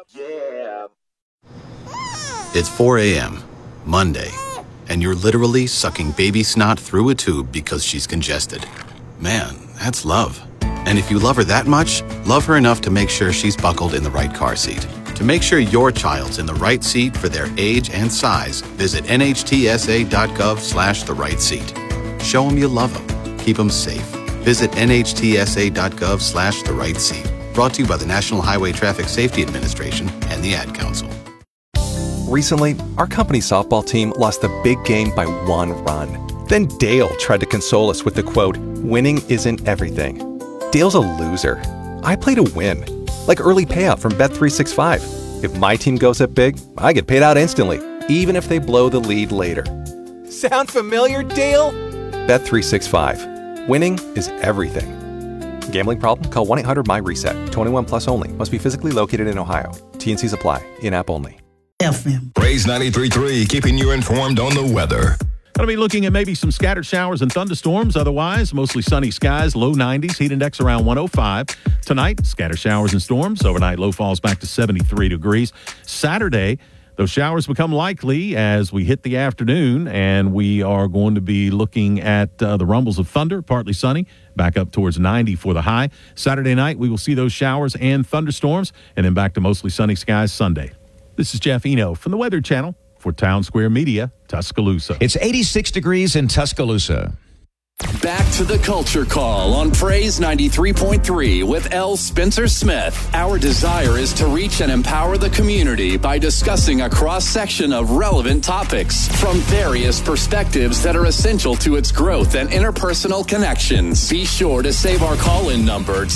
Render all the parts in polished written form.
Yeah. It's 4 a.m., Monday, and you're literally sucking baby snot through a tube because she's congested. Man, that's love. And if you love her that much, love her enough to make sure she's buckled in the right car seat. To make sure your child's in the right seat for their age and size, visit nhtsa.gov/the right seat. Show them you love them. Keep them safe. Visit nhtsa.gov/the right seat. Brought to you by the National Highway Traffic Safety Administration and the Ad Council. Recently, our company softball team lost the big game by 1 run. Then Dale tried to console us with the quote, "Winning isn't everything." Dale's a loser. I play to win. Like early payout from Bet365. If my team goes up big, I get paid out instantly, even if they blow the lead later. Sound familiar, Dale? Bet365. Winning is everything. Gambling problem? Call 1-800-MY-RESET. 21 plus only. Must be physically located in Ohio. T&Cs apply. In-app only. FM. Raise 93.3, keeping you informed on the weather. Going to be looking at maybe some scattered showers and thunderstorms. Otherwise, mostly sunny skies, low 90s, heat index around 105. Tonight, scattered showers and storms. Overnight, low falls back to 73 degrees. Saturday, those showers become likely as we hit the afternoon, and we are going to be looking at the rumbles of thunder, partly sunny, back up towards 90 for the high. Saturday night, we will see those showers and thunderstorms, and then back to mostly sunny skies Sunday. This is Jeff Eno from the Weather Channel for Town Square Media, Tuscaloosa. It's 86 degrees in Tuscaloosa. Back to the Culture Call on Praise 93.3 with L. Spencer Smith. Our desire is to reach and empower the community by discussing a cross-section of relevant topics from various perspectives that are essential to its growth and interpersonal connections. Be sure to save our call-in number,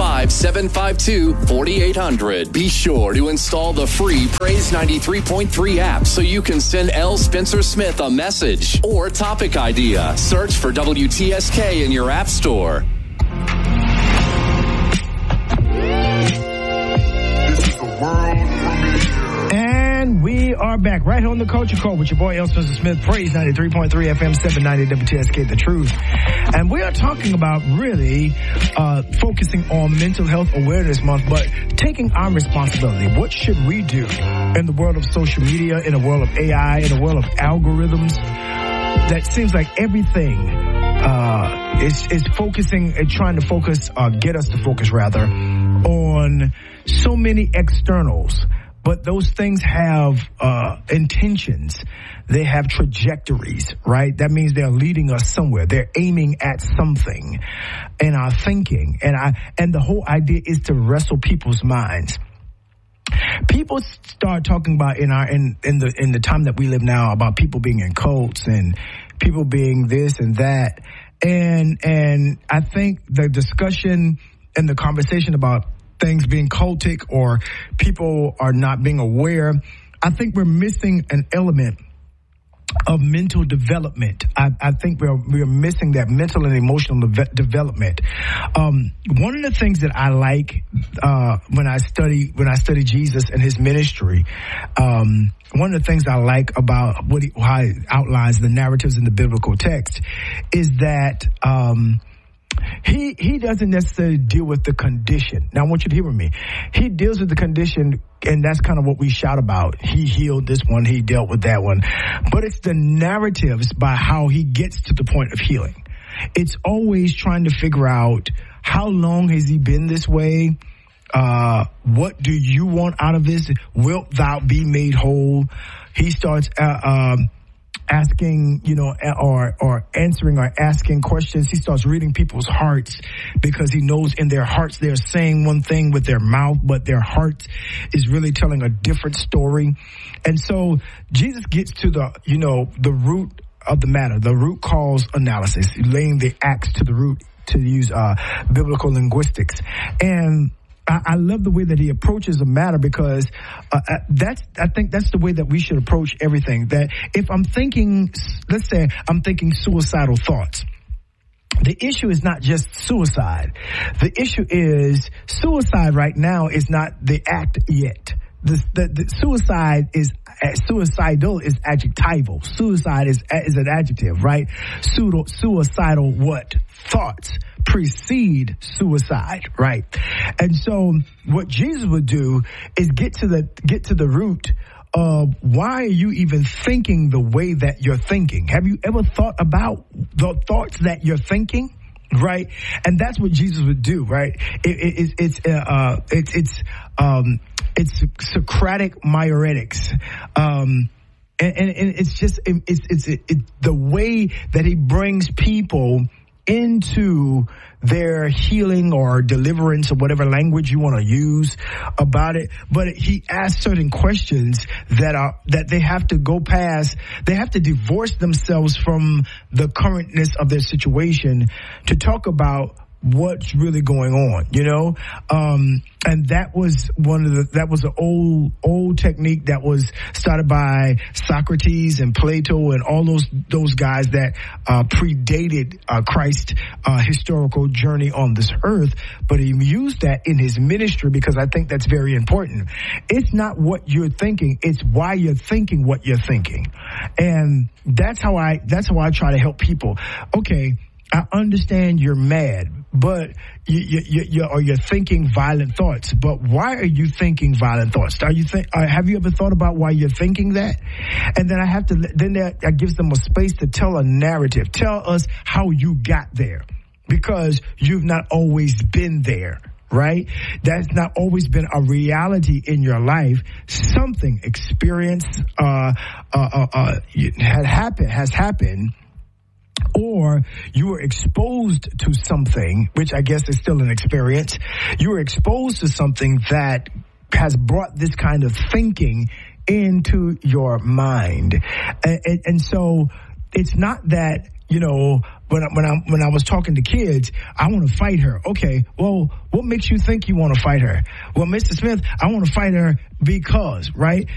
205-752-4800. Be sure to install the free Praise 93.3 app so you can send L. Spencer Smith a message or topic idea. Search for WTSK in your app store. This is the world premiere. And we are back right on the Culture Call with your boy L. Spencer Smith, Praise 93.3 FM, 790 WTSK, The Truth. And we are talking about really focusing on Mental Health Awareness Month, but taking our responsibility. What should we do in the world of social media, in the world of AI, in the world of algorithms? That seems like everything is focusing and trying to focus, get us to focus rather, on so many externals. But those things have intentions. They have trajectories, right? That means they're leading us somewhere. They're aiming at something in our thinking. And the whole idea is to wrestle people's minds. People start talking about in the time that we live now about people being in cults and people being this and that. And I think the discussion and the conversation about things being cultic or people are not being aware, I think we're missing an element of mental development. I think we're missing that mental and emotional development. One of the things that I like when I study Jesus and his ministry, one of the things I like about how he outlines the narratives in the biblical text is that he doesn't necessarily deal with the condition. Now, I want you to hear me. He deals with the condition, and that's kind of what we shout about. He healed this one. He dealt with that one. But it's the narratives by how he gets to the point of healing. It's always trying to figure out how long has he been this way? What do you want out of this? Wilt thou be made whole? He starts asking, or answering or asking questions. He starts reading people's hearts because he knows in their hearts they're saying one thing with their mouth, but their heart is really telling a different story. And so Jesus gets to the root of the matter, the root cause analysis, laying the axe to the root, to use biblical linguistics. And I love the way that he approaches a matter because I think that's the way that we should approach everything. That if I'm thinking, let's say I'm thinking suicidal thoughts, the issue is not just suicide. The issue is suicide right now is not the act yet. The suicide is suicidal is adjectival. Suicide is an adjective, right? Suicidal what? Thoughts. precede suicide, right? And so what Jesus would do is get to the root of why are you even thinking the way that you're thinking? Have you ever thought about the thoughts that you're thinking? Right, and that's what Jesus would do. Right, it's Socratic Myoretics, and it's just it's the way that he brings people into their healing or deliverance or whatever language you want to use about it. But he asks certain questions that they have to go past. They have to divorce themselves from the currentness of their situation to talk about what's really going on, you know? And that was an old technique that was started by Socrates and Plato and all those guys that predated Christ's historical journey on this earth. But he used that in his ministry because I think that's very important. It's not what you're thinking, it's why you're thinking what you're thinking. And that's how I try to help people. Okay, I understand you're mad, but you're thinking violent thoughts. But why are you thinking violent thoughts? Have you ever thought about why you're thinking that? And then that gives them a space to tell a narrative. Tell us how you got there, because you've not always been there. Right? That's not always been a reality in your life. Something experience has happened. Or you were exposed to something, which I guess is still an experience. You were exposed to something that has brought this kind of thinking into your mind. And so it's not that, you know, when I was talking to kids, I want to fight her. Okay, well, what makes you think you want to fight her? Well, Mr. Smith, I want to fight her because, right?